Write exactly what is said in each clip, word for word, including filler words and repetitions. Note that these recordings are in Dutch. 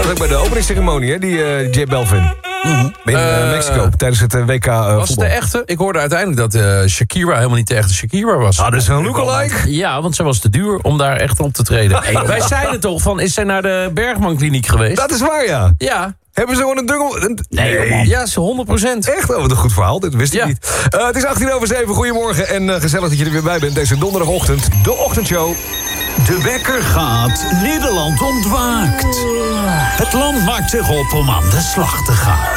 was ook bij de openingsceremonie, hè, die uh, J Balvin. Mm-hmm. In uh, Mexico, tijdens het uh, W K uh, Was voetbal. het de echte? Ik hoorde uiteindelijk dat uh, Shakira helemaal niet de echte Shakira was. Ah, dat is een lookalike? Ja, want ze was te duur om daar echt op te treden. Hey, wij zeiden toch van, is zij naar de Bergman kliniek geweest? Dat is waar, ja. Ja. Hebben ze gewoon een dungel... Een... Nee, nee. Ja, ze honderd procent. Echt? Oh, wat een goed verhaal. Dit wist ik ja. niet. Uh, het is achttien over zeven. Goedemorgen en uh, gezellig dat je er weer bij bent. Deze donderdagochtend, de ochtendshow. De wekker gaat, Nederland ontwaakt. Het land maakt zich op om aan de slag te gaan.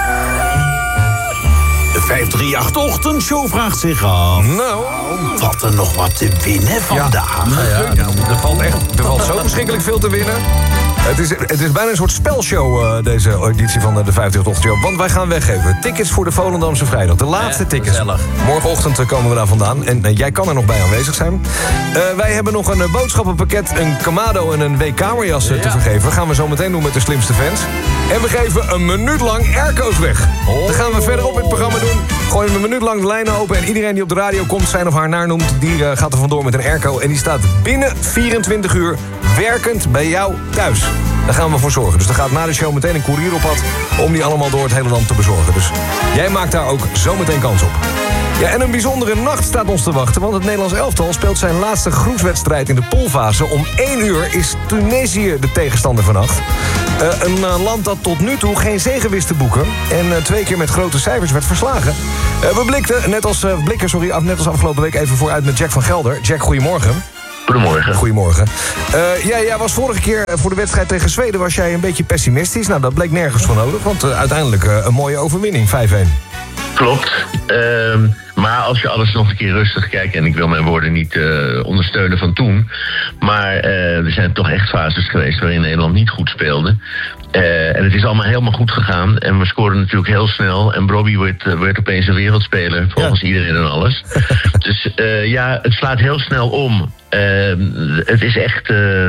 De vijf drie acht ochtendshow vraagt zich af... Nou... Wat er nog wat te winnen vandaag. Ja, ja, ja, er valt echt er valt zo verschrikkelijk veel te winnen. Het is, het is bijna een soort spelshow, uh, deze editie van de vijf drie acht ochtendshow. Want wij gaan weggeven tickets voor de Volendamse Vrijdag. De laatste ja, tickets. Gezellig. Morgenochtend uh, komen we daar vandaan. En uh, jij kan er nog bij aanwezig zijn. Uh, wij hebben nog een uh, boodschappenpakket, een Kamado en een W-kamerjas uh, ja. te vergeven. Gaan we zo meteen doen met de slimste fans. En we geven een minuut lang airco's weg. Oh. Dan gaan we verderop in het programma doen. Gooien we een minuut lang de lijnen open. En iedereen die op de radio komt, zijn of haar naam noemt... die uh, gaat er vandoor met een airco. En die staat binnen vierentwintig uur werkend bij jou thuis. Daar gaan we voor zorgen. Dus er gaat na de show meteen een koerier op pad... om die allemaal door het hele land te bezorgen. Dus jij maakt daar ook zo meteen kans op. Ja, en een bijzondere nacht staat ons te wachten... want het Nederlands elftal speelt zijn laatste groepswedstrijd in de poolfase. Om één uur is Tunesië de tegenstander vannacht. Uh, een uh, land dat tot nu toe geen zege wist te boeken... en uh, twee keer met grote cijfers werd verslagen. Uh, we blikten, net als, uh, blikken sorry, af, net als afgelopen week even vooruit met Jack van Gelder. Jack, goedemorgen. Goedemorgen. Goedemorgen. Uh, ja, jij was vorige keer voor de wedstrijd tegen Zweden... was jij een beetje pessimistisch. Nou, dat bleek nergens voor nodig. Want uh, uiteindelijk uh, een mooie overwinning, vijf een. Klopt. Uh, maar als je alles nog een keer rustig kijkt... en ik wil mijn woorden niet uh, ondersteunen van toen... maar uh, er zijn toch echt fases geweest waarin Nederland niet goed speelde... Uh, en het is allemaal helemaal goed gegaan. En we scoren natuurlijk heel snel. En Robbie werd, uh, werd opeens een wereldspeler. Volgens ja. iedereen en alles. Dus uh, ja, het slaat heel snel om. Uh, het is echt... Uh,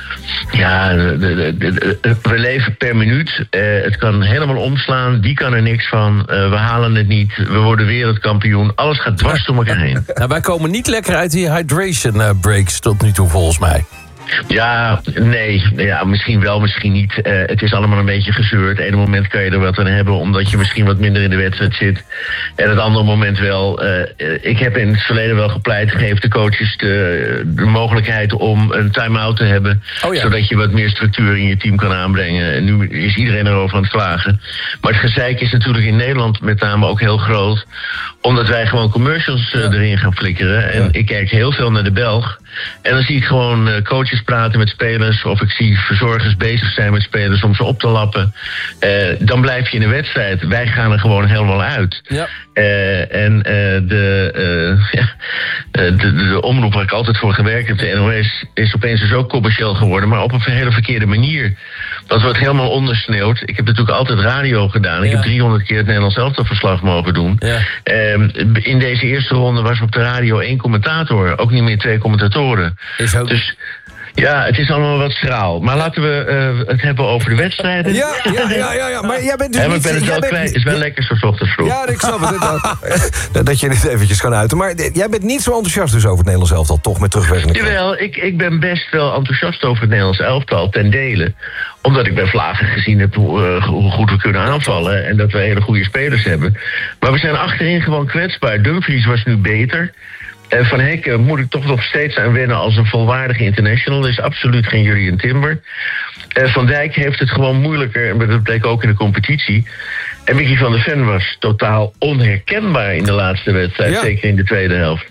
ja, de, de, de, de, we leven per minuut. Uh, het kan helemaal omslaan. Die kan er niks van. Uh, we halen het niet. We worden wereldkampioen. Alles gaat dwars door elkaar heen. Nou, wij komen niet lekker uit die hydration uh, breaks tot nu toe, volgens mij. Ja, nee. Ja, misschien wel, misschien niet. Uh, het is allemaal een beetje gezeurd. Het ene moment kan je er wat aan hebben... omdat je misschien wat minder in de wedstrijd zit. En het andere moment wel... Uh, ik heb in het verleden wel gepleit... geef de coaches de, de mogelijkheid om een time-out te hebben... Oh ja. zodat je wat meer structuur in je team kan aanbrengen. En nu is iedereen erover aan het klagen. Maar het gezeik is natuurlijk in Nederland met name ook heel groot... omdat wij gewoon commercials uh, erin gaan flikkeren. En ja. ik kijk heel veel naar de Belg... En dan zie ik gewoon uh, coaches praten met spelers... of ik zie verzorgers bezig zijn met spelers om ze op te lappen. Uh, dan blijf je in de wedstrijd. Wij gaan er gewoon helemaal uit. Ja. Uh, en uh, de, uh, ja, de, de, de omroep waar ik altijd voor gewerkt heb, de N O S... is opeens dus ook commercieel geworden, maar op een hele verkeerde manier. Dat wordt helemaal ondersneeuwd. Ik heb natuurlijk altijd radio gedaan. Ik ja. heb driehonderd keer het Nederlands elftalverslag mogen doen. Ja. Uh, in deze eerste ronde was op de radio één commentator. Ook niet meer twee commentatoren. Is ook... Dus ja, het is allemaal wat schraal. Maar laten we uh, het hebben over de wedstrijden. Ja, ja, ja, ja, ja. Maar jij bent dus ja, maar niet... ik ben het wel kwijt. Het is wel lekker zo ochtends vroeg. Ja, ik snap het. Dat, dat je dit eventjes kan uiten. Maar jij bent niet zo enthousiast dus over het Nederlands elftal. Toch met terugwerkende kracht. Jawel, ik, ik ben best wel enthousiast over het Nederlands elftal. Ten dele. Omdat ik bij Vlagen gezien heb hoe, uh, hoe goed we kunnen aanvallen. En dat we hele goede spelers hebben. Maar we zijn achterin gewoon kwetsbaar. Dumfries was nu beter. Uh, Van Hekken moet ik toch nog steeds aan wennen als een volwaardige international. Dat is absoluut geen Jurrien Timber. Uh, Van Dijk heeft het gewoon moeilijker, maar dat bleek ook in de competitie. En Mickey van der Ven was totaal onherkenbaar in de laatste wedstrijd, ja. zeker in de tweede helft.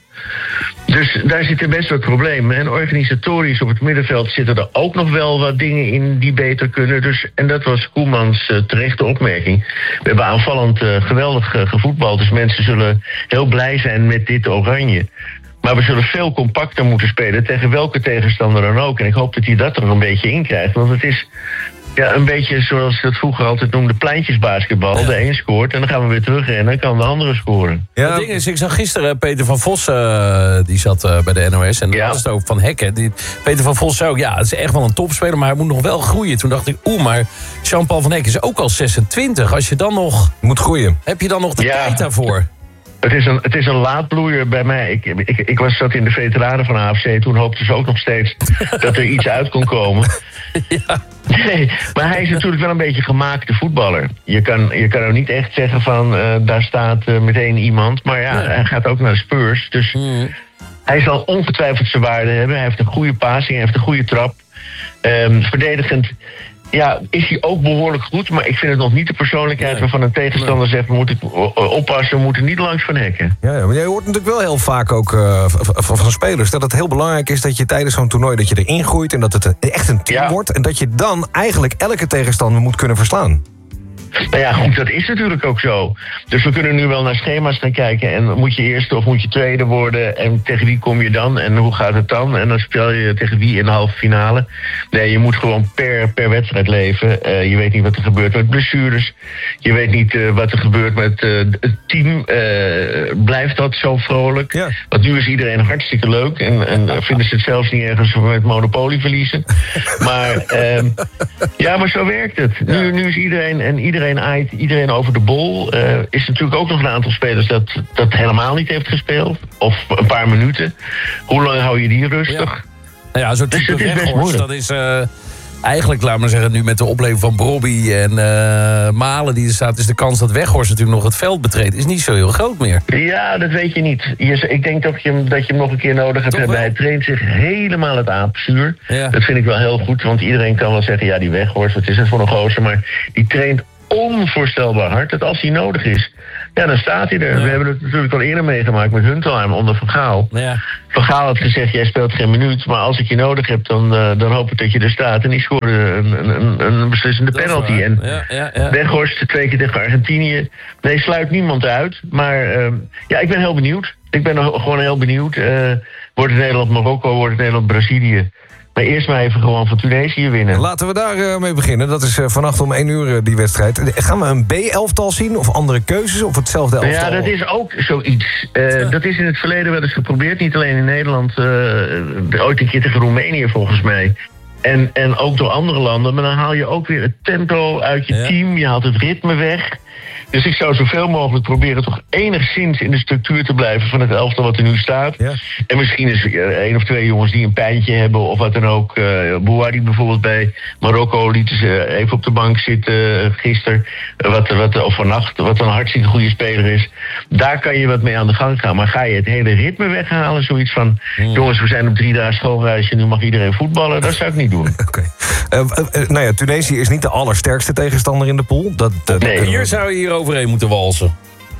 Dus daar zitten best wat problemen. En organisatorisch op het middenveld zitten er ook nog wel wat dingen in die beter kunnen. Dus, en dat was Koemans uh, terechte opmerking. We hebben aanvallend uh, geweldig uh, gevoetbald. Dus mensen zullen heel blij zijn met dit oranje. Maar we zullen veel compacter moeten spelen tegen welke tegenstander dan ook. En ik hoop dat hij dat er een beetje in krijgt. Want het is ja, een beetje zoals ik dat vroeger altijd noemde, pleintjesbasketbal. De een scoort en dan gaan we weer terugrennen en dan kan de andere scoren. Ja. Het ding is, ik zag gisteren Peter van Vos, uh, die zat uh, bij de N O S. En ja. dat was het ook Van Hekken. Die, Peter van Vos zei ook, ja, het is echt wel een topspeler, maar hij moet nog wel groeien. Toen dacht ik, oeh, maar Jean-Paul van Hekken is ook al zesentwintig. Als je dan nog... Moet groeien. Heb je dan nog de ja. tijd daarvoor? Het is een, het is een laadbloeier bij mij. Ik, ik, ik was zat in de veteranen van A F C. Toen hoopten ze ook nog steeds dat er iets uit kon komen. Ja. Nee, maar hij is natuurlijk wel een beetje gemaakte voetballer. Je kan, je kan ook niet echt zeggen van, uh, daar staat uh, meteen iemand. Maar ja, nee. Hij gaat ook naar de Spurs. Dus mm. hij zal ongetwijfeld zijn waarde hebben. Hij heeft een goede passing, hij heeft een goede trap. Um, verdedigend... Ja, is hij ook behoorlijk goed, maar ik vind het nog niet de persoonlijkheid nee. waarvan een tegenstander nee. zegt, we moeten oppassen, we moeten niet langs van hekken. Ja, ja, maar jij hoort natuurlijk wel heel vaak ook uh, van, van spelers dat het heel belangrijk is dat je tijdens zo'n toernooi dat je erin groeit en dat het een, echt een team ja. wordt en dat je dan eigenlijk elke tegenstander moet kunnen verslaan. Nou ja, goed, dat is natuurlijk ook zo. Dus we kunnen nu wel naar schema's gaan kijken. En moet je eerste of moet je tweede worden? En tegen wie kom je dan? En hoe gaat het dan? En dan speel je tegen wie in de halve finale? Nee, je moet gewoon per, per wedstrijd leven. Uh, je weet niet wat er gebeurt met blessures. Je weet niet uh, wat er gebeurt met uh, het team. Uh, blijft dat zo vrolijk? Ja. Want nu is iedereen hartstikke leuk. En, en vinden ze het zelfs niet ergens met Monopoly verliezen. Maar uh, ja, maar zo werkt het. Ja. Nu, nu is iedereen en iedereen Iedereen aait, iedereen over de bol. Uh, is natuurlijk ook nog een aantal spelers dat, dat helemaal niet heeft gespeeld. Of een paar minuten. Hoe lang hou je die rustig? Ja, nou ja, zo'n type dus Weghorst, dat is uh, eigenlijk, laat maar zeggen, nu met de opleving van Brobby en uh, Malen die er staat, is de kans dat Weghorst natuurlijk nog het veld betreedt, is niet zo heel groot meer. Ja, dat weet je niet. Je, ik denk dat je, hem, dat je hem nog een keer nodig hebt. Hij traint zich helemaal het apenzuur. Ja. Dat vind ik wel heel goed, want iedereen kan wel zeggen, ja, die Weghorst, wat is het voor een gozer, maar die traint onvoorstelbaar hard, dat als hij nodig is, ja, dan staat hij er. Ja. We hebben het natuurlijk al eerder meegemaakt met Huntelaar onder Van Gaal. Ja. Van Gaal had gezegd, jij speelt geen minuut, maar als ik je nodig heb, dan, uh, dan hoop ik dat je er staat. En die scoorde een, een, een beslissende dat penalty. En ja, ja, ja. Weghorst twee keer tegen Argentinië. Nee, sluit niemand uit. Maar uh, ja, ik ben heel benieuwd. Ik ben gewoon heel benieuwd. Uh, wordt het Nederland-Marokko, wordt het Nederland-Brazilië? Maar eerst maar even gewoon van Tunesië winnen. Laten we daar uh, mee beginnen. Dat is uh, vannacht om één uur uh, die wedstrijd. Gaan we een B-elftal zien of andere keuzes of hetzelfde elftal? Ja, dat is ook zoiets. Uh, ja. Dat is in het verleden wel eens geprobeerd. Niet alleen in Nederland. Uh, ooit een keer tegen Roemenië volgens mij. En, en ook door andere landen. Maar dan haal je ook weer het tempo uit je ja. team. Je haalt het ritme weg. Dus ik zou zoveel mogelijk proberen toch enigszins in de structuur te blijven van het elftal wat er nu staat. Ja. En misschien is er één of twee jongens die een pijntje hebben of wat dan ook. Uh, Bouhaddi bijvoorbeeld bij Marokko lieten ze even op de bank zitten uh, gisteren. Uh, wat, wat, of vannacht, wat een hartstikke goede speler is. Daar kan je wat mee aan de gang gaan. Maar ga je het hele ritme weghalen, zoiets van... Mm. jongens, we zijn op drie dagen schoolreisje, nu mag iedereen voetballen. Dat zou ik niet doen. Oké. Okay. Uh, uh, nou ja, Tunesië is niet de allersterkste tegenstander in de pool. Dat, dat, nee, hier zou je hier overheen moeten walsen.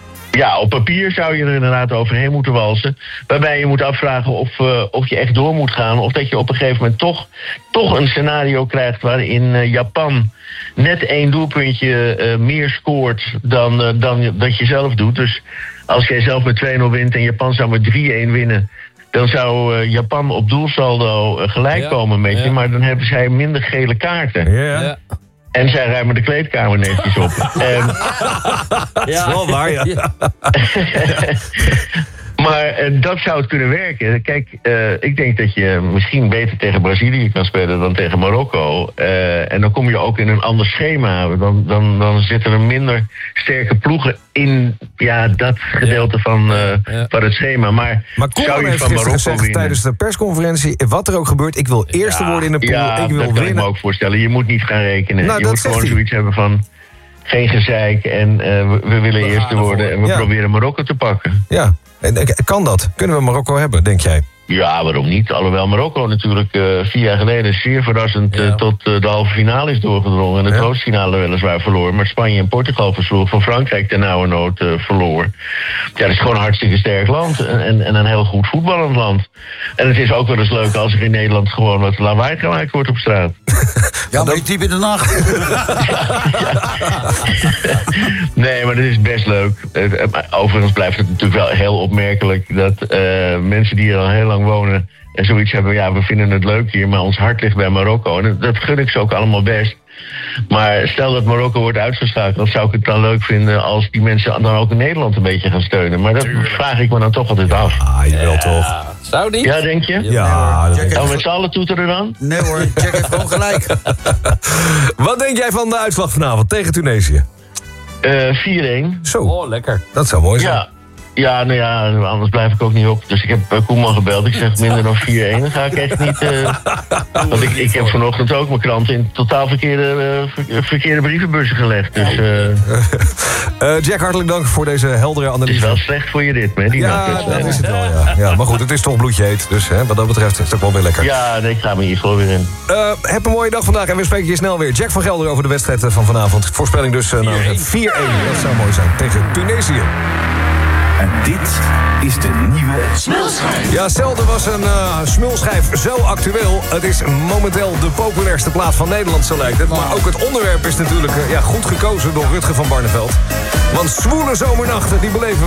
Ja, op papier zou je er inderdaad overheen moeten walsen. Waarbij je moet afvragen of, uh, of je echt door moet gaan. Of dat je op een gegeven moment toch, toch een scenario krijgt waarin uh, Japan net één doelpuntje uh, meer scoort dan, uh, dan dat je zelf doet. Dus als jij zelf met twee nul wint en Japan zou met drie-één winnen, dan zou uh, Japan op doelsaldo uh, gelijk ja, komen met je. Ja. Maar dan hebben zij minder gele kaarten. Ja. Ja. En zij ruimen de kleedkamer netjes op. um, dat is wel waar, ja. ja. Maar uh, dat zou het kunnen werken. Kijk, uh, ik denk dat je misschien beter tegen Brazilië kan spelen dan tegen Marokko. Uh, en dan kom je ook in een ander schema. Dan, dan, dan zitten er minder sterke ploegen in ja, dat gedeelte ja. van, uh, ja. van het schema. Maar, maar zou je van Marokko gezegd, winnen? Tijdens de persconferentie, wat er ook gebeurt, ik wil eerste ja, worden in de pool. Ja, ik wil dat kan winnen. ik me ook voorstellen. Je moet niet gaan rekenen. Nou, je moet gewoon hij. zoiets hebben van geen gezeik en uh, we, we willen we eerste worden en we ja. proberen Marokko te pakken. Ja. Kan dat? Kunnen we Marokko hebben, denk jij? Ja, waarom niet? Alhoewel Marokko natuurlijk uh, vier jaar geleden zeer verrassend uh, ja. tot uh, de halve finale is doorgedrongen. En de ja. troostfinale weliswaar verloor. Maar Spanje en Portugal versloeg. Van Frankrijk ten nauwe nood uh, verloor. Ja, dat is gewoon een hartstikke sterk land. En, en, en een heel goed voetballend land. En het is ook wel eens leuk als er in Nederland gewoon wat lawaai gemaakt wordt op straat. Ja, maar je diep in de nacht. Nee, maar dat is best leuk. Overigens blijft het natuurlijk wel heel opmerkelijk dat uh, mensen die er al heel lang wonen en zoiets hebben, ja, we vinden het leuk hier, maar ons hart ligt bij Marokko. En dat gun ik ze ook allemaal best. Maar stel dat Marokko wordt uitgeschakeld, dan zou ik het dan leuk vinden als die mensen dan ook in Nederland een beetje gaan steunen. Maar dat Tuurlijk. vraag ik me dan toch altijd af. Ah, je wil ja. toch? Zou niet? Ja, denk je? Ja. Nee, gaan we met z'n allen toeteren dan? Nee hoor, Jack heeft gewoon gelijk. Wat denk jij van de uitslag vanavond tegen Tunesië? Uh, vier-één. Zo. Oh, lekker. Dat zou mooi zijn. Ja. Ja, nou ja, anders blijf ik ook niet op. Dus ik heb uh, Koeman gebeld. Ik zeg minder dan vier een. Dan ga ik echt niet... Uh, want ik, ik heb vanochtend ook mijn krant in totaal verkeerde, uh, ver, verkeerde brievenbussen gelegd. Dus, uh, uh, Jack, hartelijk dank voor deze heldere analyse. Het is wel slecht voor je ritme, hè, die ja, dat is het wel, ja. ja. Maar goed, het is toch bloedje heet. Dus hè, wat dat betreft is het ook wel weer lekker. Ja, nee, ik ga me hier gewoon weer in. Uh, heb een mooie dag vandaag en we spreken je snel weer. Jack van Gelder over de wedstrijd van vanavond. Voorspelling dus uh, nou, vier een. Dat zou mooi zijn. Tegen Tunesië. En dit is de nieuwe Smulschijf. Ja, zelden was een uh, smulschijf zo actueel. Het is momenteel de populairste plaat van Nederland, zo lijkt het. Maar ook het onderwerp is natuurlijk uh, ja, goed gekozen door Rutger van Barneveld. Want zwoele zomernachten, die beleven we